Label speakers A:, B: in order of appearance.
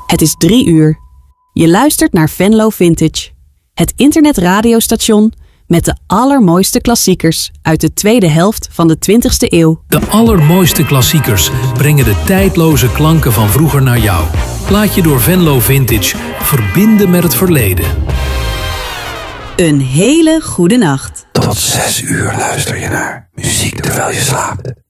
A: Het is 3 uur. Je luistert naar Venlo Vintage. Het internetradiostation met de allermooiste klassiekers uit de tweede helft van de 20e eeuw.
B: De allermooiste klassiekers brengen de tijdloze klanken van vroeger naar jou. Laat je door Venlo Vintage verbinden met het verleden.
A: Een hele goede nacht.
C: Tot 6 uur luister je naar muziek terwijl je slaapt.